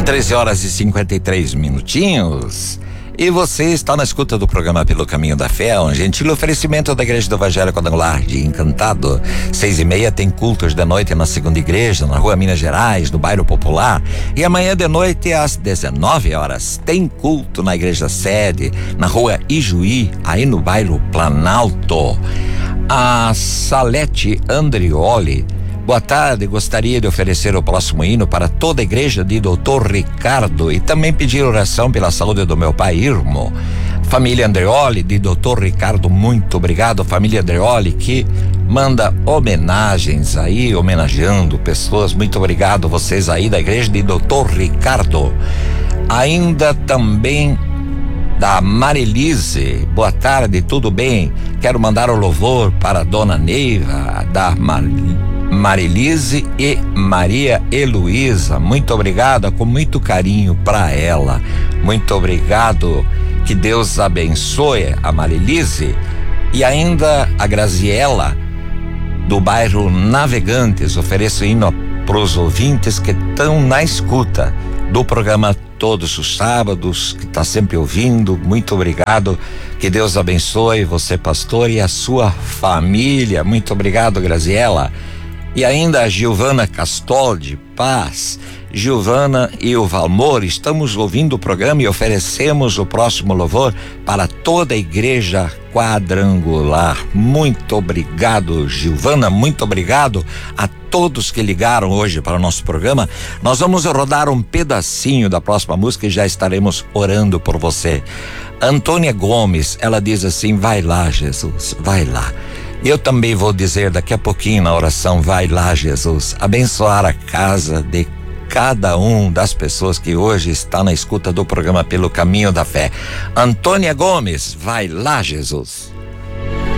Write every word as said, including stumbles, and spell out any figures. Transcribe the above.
treze horas e cinquenta e três minutinhos. E você está na escuta do programa Pelo Caminho da Fé, um gentil oferecimento da Igreja do Evangelho Quadrangular de Encantado. Seis e meia tem cultos de noite na segunda igreja, na rua Minas Gerais, no bairro Popular. E amanhã de noite, às dezenove horas, tem culto na igreja sede, na rua Ijuí, aí no bairro Planalto. A Salete Andrioli. Boa tarde, gostaria de oferecer o próximo hino para toda a igreja de doutor Ricardo e também pedir oração pela saúde do meu pai Irmo. Família Andreoli, de doutor Ricardo, muito obrigado. Família Andreoli, que manda homenagens aí, homenageando pessoas, muito obrigado vocês aí da igreja de doutor Ricardo. Ainda também da Marilise, boa tarde, tudo bem? Quero mandar o louvor para a dona Neiva, da Marilise. Marilise e Maria Heloísa, muito obrigada, com muito carinho para ela, muito obrigado, que Deus abençoe a Marilise. E ainda a Graziela, do bairro Navegantes, ofereço hino para os ouvintes que estão na escuta do programa todos os sábados, que está sempre ouvindo, muito obrigado, que Deus abençoe você, pastor, e a sua família, muito obrigado, Graziela. E ainda a Giovana Castoldi, paz. Giovana e o Valmor, estamos ouvindo o programa e oferecemos o próximo louvor para toda a igreja quadrangular. Muito obrigado, Giovana, muito obrigado a todos que ligaram hoje para o nosso programa. Nós vamos rodar um pedacinho da próxima música e já estaremos orando por você. Antônia Gomes, ela diz assim: vai lá, Jesus, vai lá. Eu também vou dizer daqui a pouquinho na oração: vai lá, Jesus, abençoar a casa de cada um das pessoas que hoje está na escuta do programa Pelo Caminho da Fé. Antônia Gomes, vai lá, Jesus.